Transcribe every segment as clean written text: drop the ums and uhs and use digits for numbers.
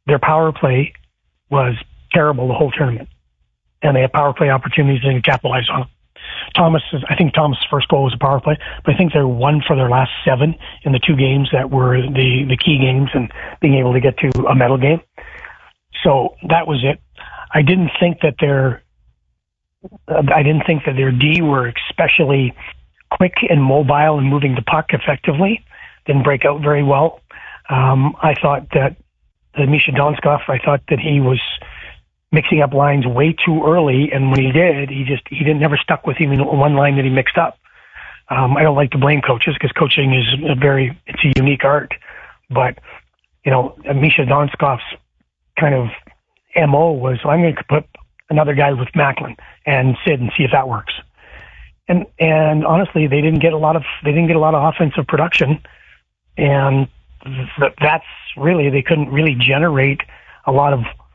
their power play was terrible the whole tournament. And they had power play opportunities and capitalized on them. I think Thomas's first goal was a power play, but I think they're 1 for their last 7 in the 2 games that were the key games and being able to get to a medal game. So that was it. I didn't think that their D were especially quick and mobile and moving the puck effectively. Didn't break out very well. I thought that Misha Donskov, I thought that he was mixing up lines way too early, and when he did, he never stuck with him in one line that he mixed up. I don't like to blame coaches because coaching is it's a unique art, but Misha Donskov's kind of MO was, I'm going to put another guy with Macklin and Sid and see if that works. And honestly, they didn't get a lot of offensive production, and that's really, they couldn't really generate a lot of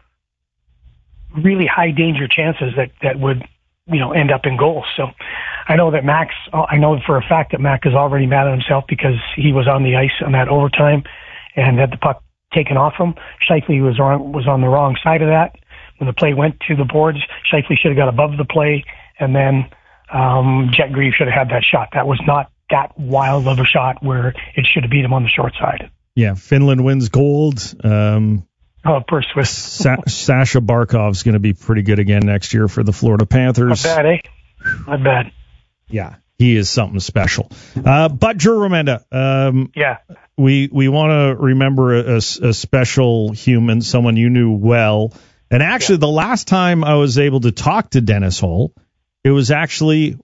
really high danger chances that would, end up in goals. So I know for a fact that Mac is already mad at himself because he was on the ice on that overtime and had the puck taken off him. Scheifele was on the wrong side of that. When the play went to the boards, Scheifele should have got above the play, and then Jet Grieve should have had that shot. That was not that wild of a shot where it should have beat him on the short side. Yeah, Finland wins gold. First Swiss. Sasha Barkov's going to be pretty good again next year for the Florida Panthers. Not bad, eh? Not bad. Yeah, he is something special. But Drew Remenda, we want to remember a special human, someone you knew well. And actually, the last time I was able to talk to Dennis Hull, it was actually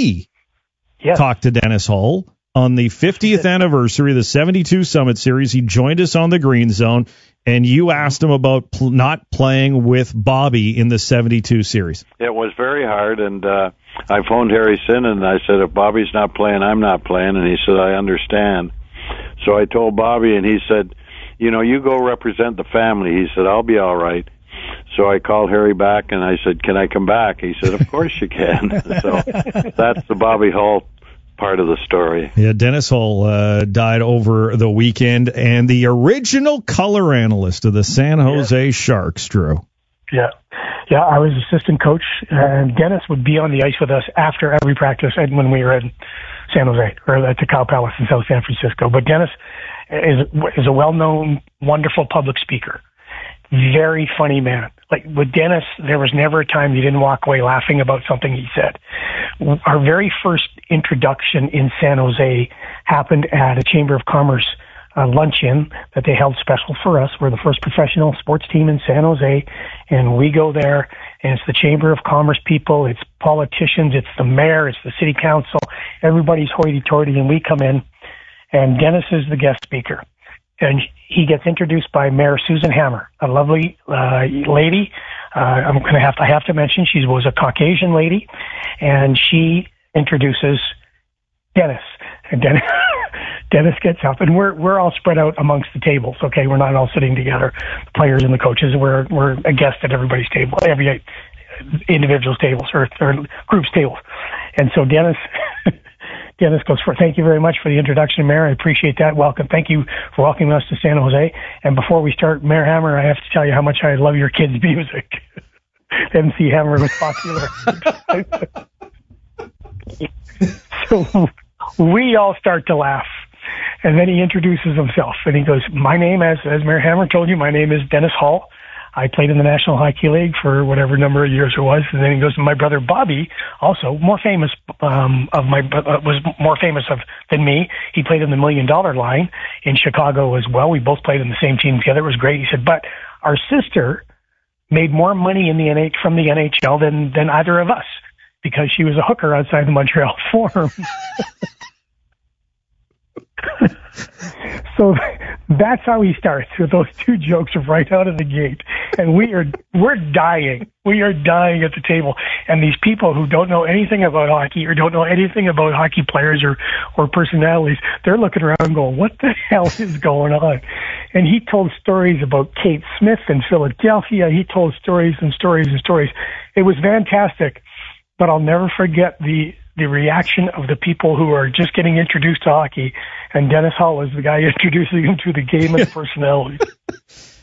talked to Dennis Hull on the 50th anniversary of the 72 Summit Series. He joined us on the Green Zone, and you asked him about not playing with Bobby in the 72 series. It was very hard, and I phoned Harry Sin, and I said, if Bobby's not playing, I'm not playing. And he said, I understand. So I told Bobby, and he said, you go represent the family. He said, I'll be all right. So I called Harry back, and I said, can I come back? He said, of course you can. So that's the Bobby Hull part of the story. Yeah, Dennis Hull died over the weekend, and the original color analyst of the San Jose Sharks, Drew. Yeah, I was assistant coach, and Dennis would be on the ice with us after every practice when we were in San Jose, or at the Cow Palace in South San Francisco. But Dennis is a well-known, wonderful public speaker. Very funny man. Like with Dennis, there was never a time you didn't walk away laughing about something he said. Our very first introduction in San Jose happened at a Chamber of Commerce luncheon that they held special for us. We're the first professional sports team in San Jose, and we go there, and it's the Chamber of Commerce people, it's politicians, it's the mayor, it's the city council, everybody's hoity-toity, and we come in, and Dennis is the guest speaker. And he gets introduced by Mayor Susan Hammer, a lovely lady. I have to mention she was a Caucasian lady, and she introduces Dennis. And Dennis gets up, and we're all spread out amongst the tables. Okay, we're not all sitting together, the players and the coaches. We're a guest at everybody's table, every individual's tables or group's tables. And so Dennis goes, thank you very much for the introduction, Mayor. I appreciate that. Welcome. Thank you for welcoming us to San Jose. And before we start, Mayor Hammer, I have to tell you how much I love your kids' music. MC Hammer was popular. So we all start to laugh. And then he introduces himself. And he goes, my name, as Mayor Hammer told you, my name is Dennis Hull. I played in the National Hockey League for whatever number of years it was. And then he goes, my brother Bobby, also more famous than me. He played in the $1 Million Line in Chicago as well. We both played in the same team together. It was great. He said, but our sister made more money from the NHL than either of us because she was a hooker outside the Montreal Forum. So that's how he starts, with those two jokes right out of the gate. And we're dying. We are dying at the table. And these people who don't know anything about hockey or don't know anything about hockey players or personalities, they're looking around going, what the hell is going on? And he told stories about Kate Smith in Philadelphia. He told stories and stories and stories. It was fantastic. But I'll never forget the reaction of the people who are just getting introduced to hockey, and Dennis Hull is the guy introducing them to the game and the personalities.